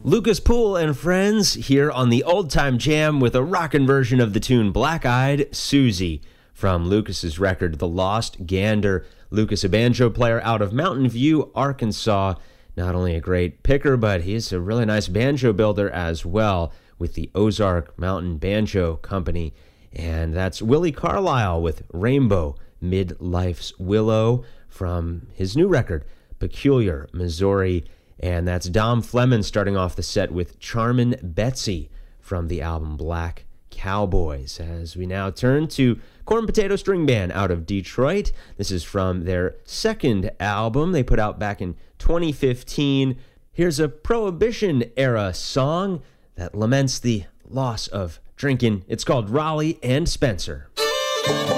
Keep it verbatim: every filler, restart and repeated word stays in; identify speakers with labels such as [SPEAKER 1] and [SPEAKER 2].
[SPEAKER 1] Lucas Poole and friends here on the Old Time Jam with a rockin' version of the tune Black-Eyed Susie from Lucas's record The Lost Gander. Lucas, a banjo player out of Mountain View, Arkansas. Not only a great picker, but he's a really nice banjo builder as well with the Ozark Mountain Banjo Company. And that's Willie Carlisle with Rainbow, Midlife's Willow from his new record, Peculiar, Missouri. And that's Dom Fleming starting off the set with Charmin' Betsy from the album Black Cowboys. As we now turn to Corn Potato String Band out of Detroit. This is from their second album they put out back in twenty fifteen. Here's a Prohibition-era song that laments the loss of drinking. It's called Raleigh and Spencer.